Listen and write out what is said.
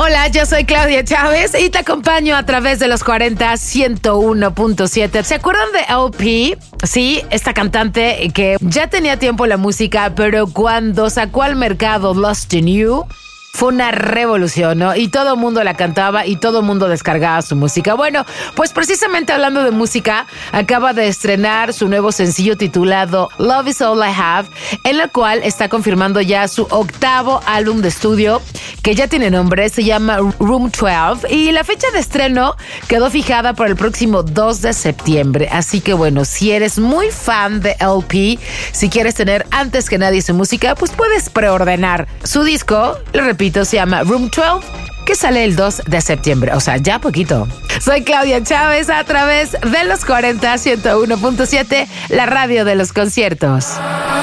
Hola, yo soy Claudia Chávez y te acompaño a través de los 40 101.7. ¿Se acuerdan de LP? Sí, esta cantante que ya tenía tiempo en la música, pero cuando sacó al mercado Lost in You, fue una revolución, ¿no? Y todo el mundo la cantaba y todo el mundo descargaba su música. Bueno, pues precisamente hablando de música, acaba de estrenar su nuevo sencillo titulado Love is All I Have, en el cual está confirmando ya su 8º álbum de estudio, que ya tiene nombre, se llama Room 12, y la fecha de estreno quedó fijada para el próximo 2 de septiembre. Así que bueno, si eres muy fan de LP, si quieres tener antes que nadie su música, pues puedes preordenar su disco. Lo repito, se llama Room 12, que sale el 2 de septiembre, o sea, ya poquito. Soy Claudia Chávez a través de los 40 101.7, la radio de los conciertos.